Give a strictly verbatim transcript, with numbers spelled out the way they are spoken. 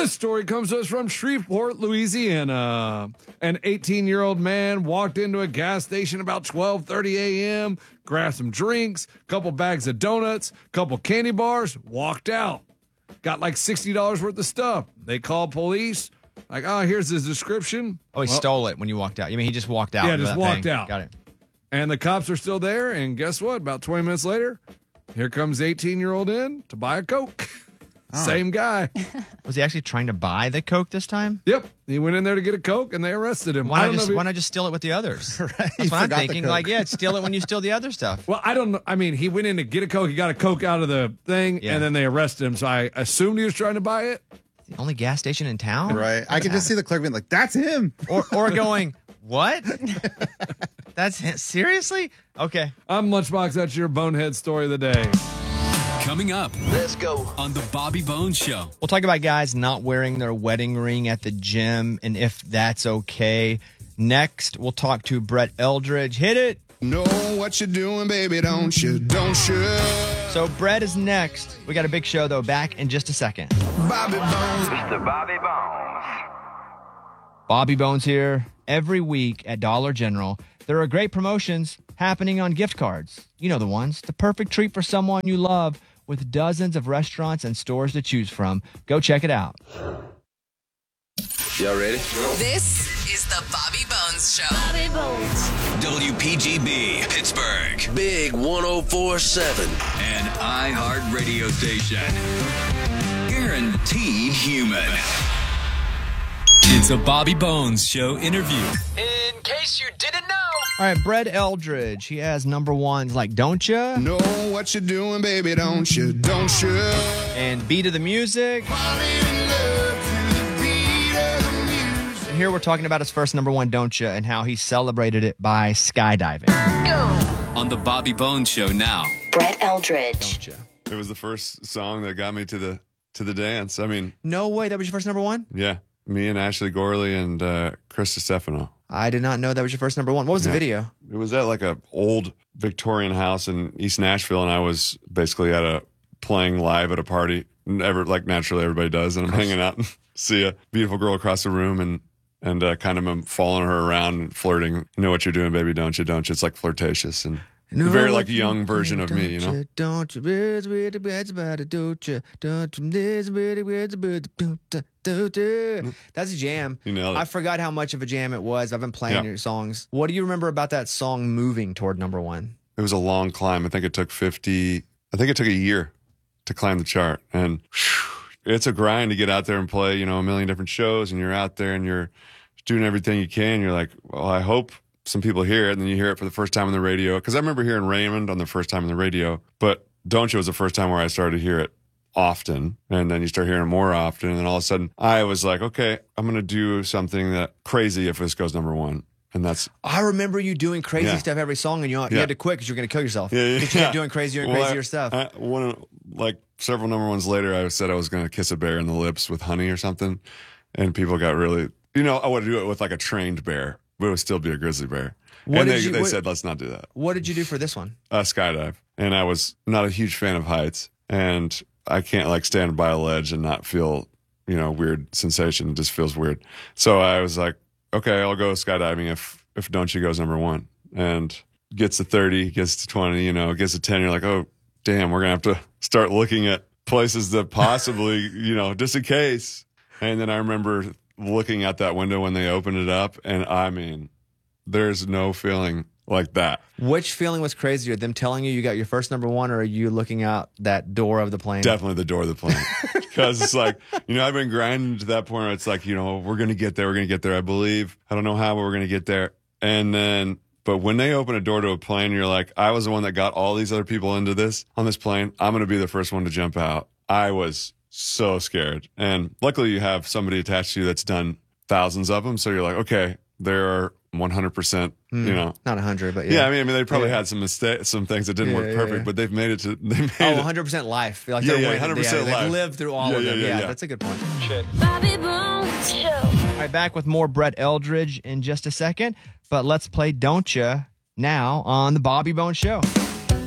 This story comes to us from Shreveport, Louisiana. An eighteen-year-old man walked into a gas station about twelve thirty a.m., grabbed some drinks, couple bags of donuts, couple candy bars, walked out. Got like sixty dollars worth of stuff. They called police. Like, oh, here's his description. Oh, he well, stole it when you walked out. You mean he just walked out? Yeah, just walked paying. out. Got it. And the cops are still there. And guess what? About twenty minutes later, here comes the eighteen-year-old in to buy a Coke. Oh. Same guy. Was he actually trying to buy the Coke this time? Yep. He went in there to get a Coke, and they arrested him. Why, I not don't just, know if he, why not just steal it with the others? Right. That's what I'm thinking. Like, yeah, steal it when you steal the other stuff. Well, I don't know. I mean, he went in to get a Coke. He got a Coke out of the thing, Yeah. and then they arrested him. So I assumed he was trying to buy it. The only gas station in town? Right. I can just see the clerk being like, that's him. Or, or going, what? That's it? Seriously? Okay. I'm Lunchbox. That's your bonehead story of the day. Coming up. Let's go. On the Bobby Bones Show. We'll talk about guys not wearing their wedding ring at the gym and if that's okay. Next, we'll talk to Brett Eldridge. Hit it. Know what you're doing, baby, don't you? Don't you? So Brett is next. We got a big show, though. Back in just a second. Bobby Bones. Mister Bobby Bones. Bobby Bones here. Every week at Dollar General, there are great promotions happening on gift cards. You know the ones. The perfect treat for someone you love with dozens of restaurants and stores to choose from. Go check it out. Y'all ready? This is the Bobby Bones Show. Bobby Bones. W P G B, Pittsburgh. Big one oh four point seven. An iHeart radio station. Guaranteed human. It's a Bobby Bones Show interview. In case you didn't know. All right, Brett Eldridge. He has number ones like Don't Ya? Know what you're doing, baby, don't you? Don't you? And Beat of the Music. And here we're talking about his first number one, Don't Ya, and how he celebrated it by skydiving. Go. On the Bobby Bones Show now. Brett Eldridge. Don't Ya. It was the first song that got me to the to the dance. I mean, No way, that was your first number one? yeah, me and Ashley Gorley and uh, Chris Stefano. I did not know that was your first number one. What was the Yeah. video? It was at like a old Victorian house in East Nashville, and I was basically at a playing live at a party. Ever like naturally everybody does, and I'm hanging out and see a beautiful girl across the room, and and uh, kind of am following her around and flirting. You know what you're doing, baby? Don't you? Don't you? It's like flirtatious and No, very like young version of me, you know. You, don't you? It's weird, it's about it, don't you? Don't you? It's weird, it's about it, don't you? Don't you? That's a jam. You nailed it. I forgot how much of a jam it was. I've been playing Yeah. your songs. What do you remember about that song moving toward number one? It was a long climb. I think it took fifty. I think it took a year to climb the chart, and whew, it's a grind to get out there and play. You know, a million different shows, and you're out there and you're doing everything you can. You're like, well, I hope some people hear it, and then you hear it for the first time on the radio. Because I remember hearing Raymond on the first time on the radio, but Don't You was the first time where I started to hear it often, and then you start hearing it more often, and then all of a sudden I was like, okay, I'm going to do something that crazy if this goes number one. And that's I remember you doing crazy Yeah. stuff every song, and you, you Yeah. had to quit because you were going to kill yourself. Yeah, yeah, 'Cause you yeah. kept doing crazier and Well, crazier I- stuff. I, one, like several number ones later, I said I was going to kiss a bear in the lips with honey or something, and people got really, you know, I would do it with like a trained bear, but it would still be a grizzly bear. What and did they, you- they what- said, let's not do that. What did you do for this one? Uh, skydive, and I was not a huge fan of heights, and I can't like stand by a ledge and not feel, you know, weird sensation. It just feels weird. So I was like, okay, I'll go skydiving if if Don't You goes number one, and gets to thirty, gets to twenty, you know, gets to ten. You're like, oh damn, we're gonna have to start looking at places that possibly, you know, just in case. And then I remember looking at that window when they opened it up, and I mean, there's no feeling like that. Which feeling was crazier, them telling you you got your first number one, or are you looking out that door of the plane? Definitely the door of the plane. Because it's like, you know, I've been grinding to that point where it's like, you know, we're going to get there. We're going to get there. I believe. I don't know how, but we're going to get there. And then, but when they open a door to a plane, you're like, I was the one that got all these other people into this on this plane. I'm going to be the first one to jump out. I was so scared. And luckily you have somebody attached to you that's done thousands of them. So you're like, okay, there are one hundred percent, Mm, you know. Not one hundred, but Yeah, yeah. I mean, I mean, they probably Yeah. had some mistakes, some things that didn't Yeah, work yeah, perfect, yeah. but they've made it to, they made Oh, it. one hundred percent life. Like Yeah, they're yeah, winning- one hundred percent yeah, life. They've lived through all Yeah, of yeah, them. yeah, Yeah, yeah. that's a good point. Bobby Bones Show. All right, back with more Brett Eldridge in just a second, but let's play Don't Ya now on the Bobby Bones Show.